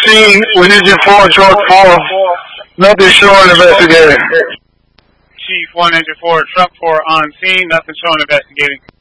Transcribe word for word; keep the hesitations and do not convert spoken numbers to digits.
scene with Engine four, Truck four. Nothing showing investigating. Chief one Engine four, Truck four on scene, nothing showing investigating.